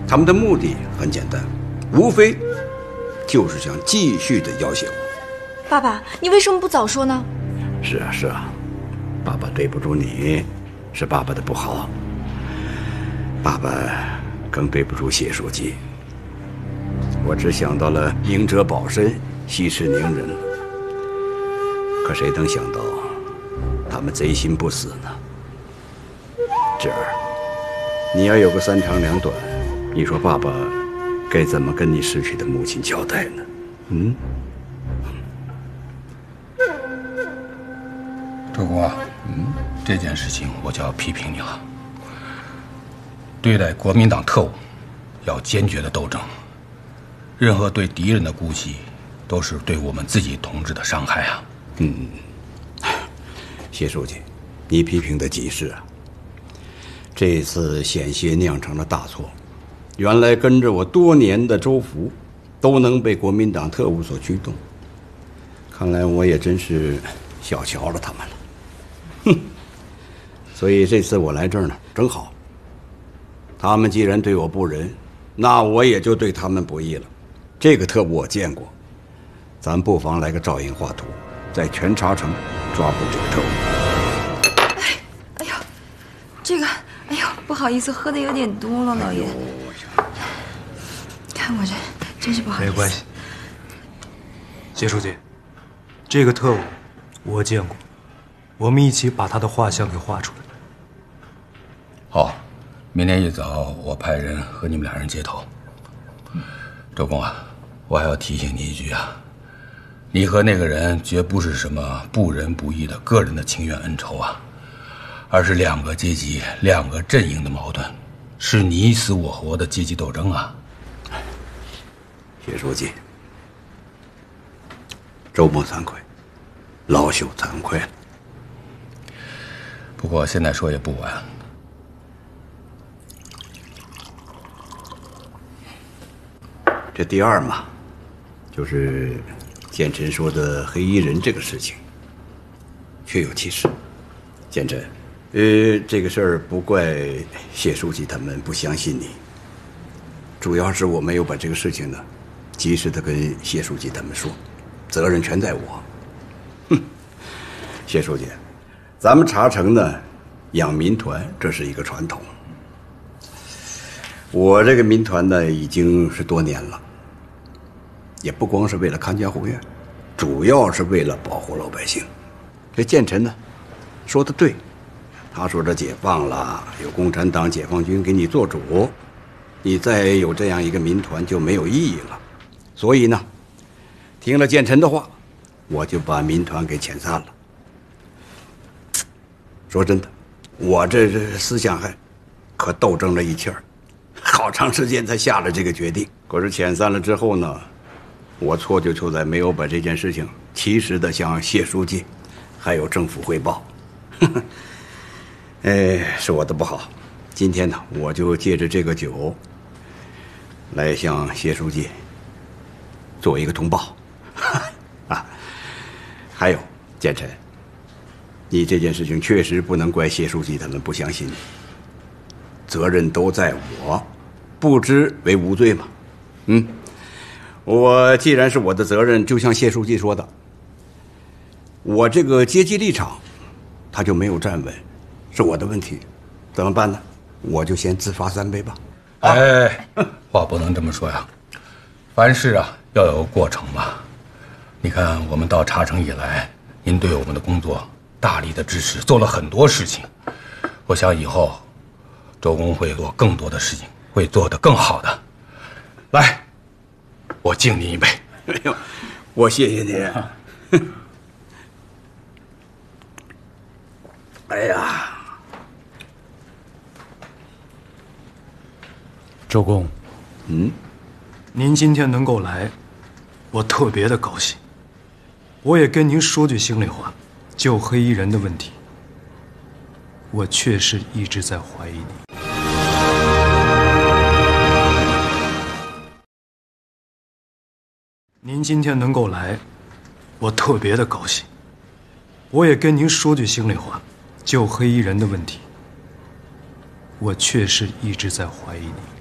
他们的目的很简单，无非就是想继续的要挟我。 爸爸，你为什么不早说呢？ 是啊，是啊，爸爸对不住你，是爸爸的不好。爸爸更对不住谢书记。我只想到了赢者保身，息事宁人，可谁能想到，他们贼心不死呢？侄儿，你要有个三长两短，你说爸爸该怎么跟你逝去的母亲交代呢？ 周公啊，这件事情我就要批评你了。对待国民党特务，要坚决的斗争。任何对敌人的姑息，都是对我们自己同志的伤害啊！ 谢书记，你批评的极是啊。这一次险些酿成了大错，原来跟着我多年的周福，都能被国民党特务所驱动。看来我也真是小瞧了他们了。所以这次我来这儿呢，正好。他们既然对我不仁，那我也就对他们不义了。这个特务我见过，咱不妨来个照应画图，在全茶城抓捕这个特务。 哎呦，这个，哎呦，不好意思，喝的有点多了，老爷。看我这，真是不好意思。 没关系，谢书记，这个特务我见过，我们一起把他的画像给画出来。 好，明天一早我派人和你们俩人接头。周公啊，我还要提醒你一句啊，你和那个人绝不是什么不仁不义的个人的情怨恩仇啊，而是两个阶级、两个阵营的矛盾，是你死我活的阶级斗争啊。 谢书记，周末惭愧，老朽惭愧了。 不过现在说也不晚。 这第二嘛，就是建臣说的黑衣人这个事情，确有其事。建臣，这个事儿不怪谢书记他们不相信你，主要是我没有把这个事情呢，及时的跟谢书记他们说，责任全在我。谢书记，咱们茶城呢养民团，这是一个传统。我这个民团呢已经是多年了。也不光是为了看家护院，主要是为了保护老百姓。这建臣呢，说的对，他说这解放了，有共产党、解放军给你做主，你再有这样一个民团就没有意义了。所以呢，听了建臣的话，我就把民团给遣散了。说真的，我这思想还可斗争了一气儿，好长时间才下了这个决定。可是遣散了之后呢，我错就错在没有把这件事情及时的向谢书记还有政府汇报。是我的不好。今天呢，我就借着这个酒来向谢书记做一个通报。还有建臣，你这件事情确实不能怪谢书记他们不相信你，责任都在我，不知为无罪嘛。我既然是我的责任，就像谢书记说的，我这个阶级立场他就没有站稳，是我的问题，怎么办呢？我就先自罚3杯吧。 话不能这么说呀，凡事啊要有过程嘛。你看我们到茶城以来，您对我们的工作大力的支持，做了很多事情。我想以后周公会做更多的事情，会做得更好的。来，我敬您一杯。 哎呦，我谢谢您。哎呀， 周公，您今天能够来，我特别的高兴。我也跟您说句心里话，就黑衣人的问题，我确实一直在怀疑你。您今天能够来，我特别的高兴。我也跟您说句心里话，就黑衣人的问题，我确实一直在怀疑你。